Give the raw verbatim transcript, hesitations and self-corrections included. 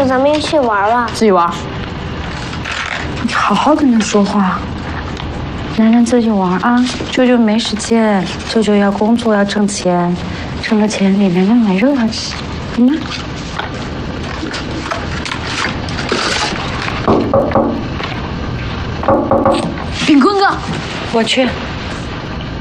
舅，咱们一起玩吧。 自己玩。你好好跟他说话。男人自己玩啊，舅舅没时间，舅舅要工作要挣钱，挣了钱你能让买肉来吃，好吗？炳坤哥，我去。